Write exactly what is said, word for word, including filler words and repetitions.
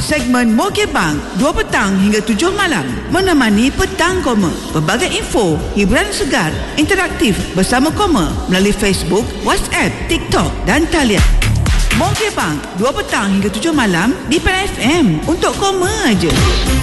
segmen Mokebang dua petang hingga tujuh malam, menemani petang Koma. Berbagai info, hiburan segar, interaktif bersama Koma melalui Facebook, WhatsApp, TikTok dan talian. Mokebang dua petang hingga tujuh malam di Pan F M untuk Koma aja.